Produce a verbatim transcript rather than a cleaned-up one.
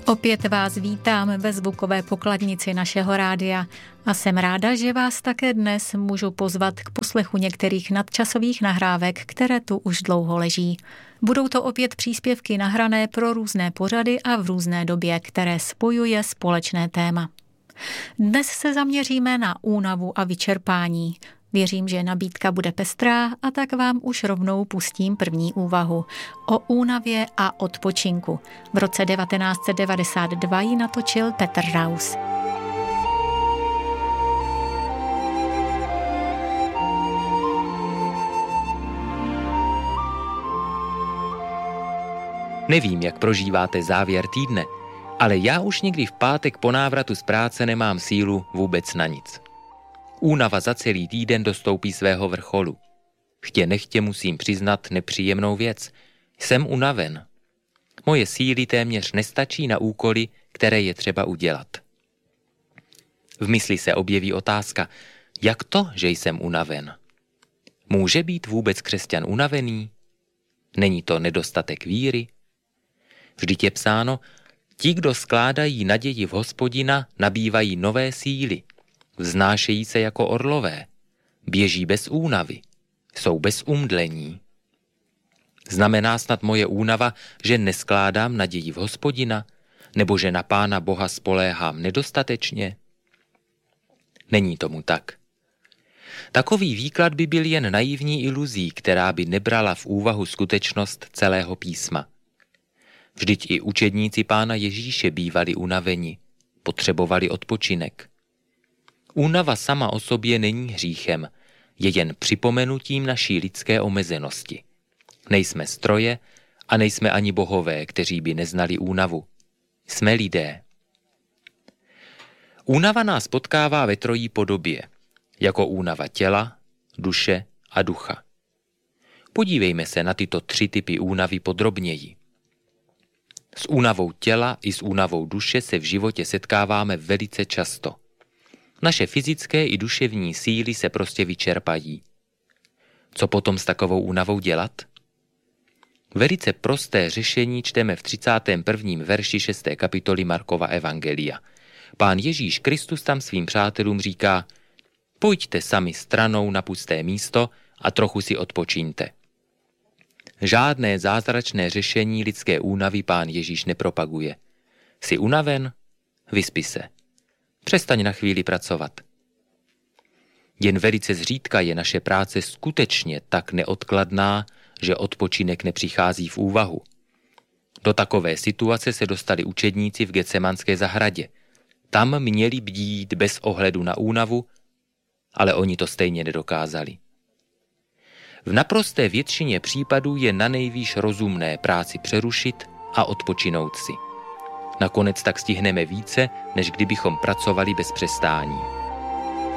Opět vás vítám ve zvukové pokladnici našeho rádia a jsem ráda, že vás také dnes můžu pozvat k poslechu některých nadčasových nahrávek, které tu už dlouho leží. Budou to opět příspěvky nahrané pro různé pořady a v různé době, které spojuje společné téma. Dnes se zaměříme na únavu a vyčerpání. Věřím, že nabídka bude pestrá a tak vám už rovnou pustím první úvahu o únavě a odpočinku. V roce devatenáct set devadesát dva ji natočil Petr Raus. Nevím, jak prožíváte závěr týdne, ale já už někdy v pátek po návratu z práce nemám sílu vůbec na nic. Únava za celý týden dostoupí svého vrcholu. Chtě nechtě musím přiznat nepříjemnou věc. Jsem unaven. Moje síly téměř nestačí na úkoly, které je třeba udělat. V mysli se objeví otázka, jak to, že jsem unaven? Může být vůbec křesťan unavený? Není to nedostatek víry? Vždyť je psáno, ti, kdo skládají naději v Hospodina, nabývají nové síly. Vznášejí se jako orlové, běží bez únavy, jsou bez umdlení. Znamená snad moje únava, že neskládám naději v Hospodina, nebo že na Pána Boha spoléhám nedostatečně? Není tomu tak. Takový výklad by byl jen naivní iluzí, která by nebrala v úvahu skutečnost celého písma. Vždyť i učedníci Pána Ježíše bývali unaveni, potřebovali odpočinek. Únava sama o sobě není hříchem, je jen připomenutím naší lidské omezenosti. Nejsme stroje a nejsme ani bohové, kteří by neznali únavu. Jsme lidé. Únava nás potkává ve trojí podobě, jako únava těla, duše a ducha. Podívejme se na tyto tři typy únavy podrobněji. S únavou těla i s únavou duše se v životě setkáváme velice často. Naše fyzické i duševní síly se prostě vyčerpají. Co potom s takovou únavou dělat? Velice prosté řešení čteme v třicátém prvním verši šesté kapitoly Markova evangelia. Pán Ježíš Kristus tam svým přátelům říká: pojďte sami stranou na pusté místo a trochu si odpočíňte. Žádné zázračné řešení lidské únavy Pán Ježíš nepropaguje. Jsi unaven? Vyspi se. Přestaň na chvíli pracovat. Jen velice zřídka je naše práce skutečně tak neodkladná, že odpočinek nepřichází v úvahu. Do takové situace se dostali učedníci v Getsemanské zahradě. Tam měli bdít bez ohledu na únavu, ale oni to stejně nedokázali. V naprosté většině případů je nanejvýš rozumné práci přerušit a odpočinout si. Nakonec tak stihneme více, než kdybychom pracovali bez přestání.